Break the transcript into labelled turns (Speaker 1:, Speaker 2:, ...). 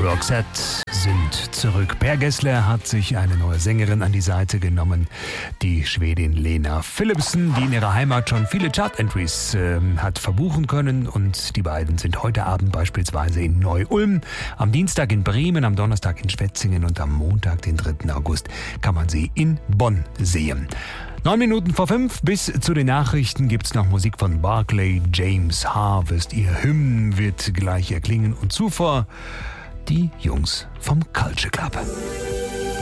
Speaker 1: Roxette sind zurück. Per Gessler hat sich eine neue Sängerin an die Seite genommen, die Schwedin Lena Philipsson, die in ihrer Heimat schon viele Chart-Entries hat verbuchen können. Und die beiden sind heute Abend beispielsweise in Neu-Ulm, am Dienstag in Bremen, am Donnerstag in Schwetzingen und am Montag, den 3. August, kann man sie in Bonn sehen. 9 Minuten vor 5, bis zu den Nachrichten gibt's noch Musik von Barclay James Harvest. Ihr Hymn wird gleich erklingen und zuvor die Jungs vom Culture Club.